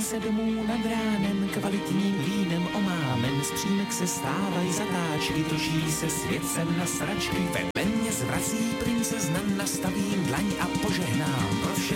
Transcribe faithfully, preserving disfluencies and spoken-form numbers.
se domů nad ránem, kvalitním vínem omámen, z přímek se stávají zatáčky, točí se svět na sračky. Ve mně zvrací princezna, nastavím dlaň a požehnám pro vše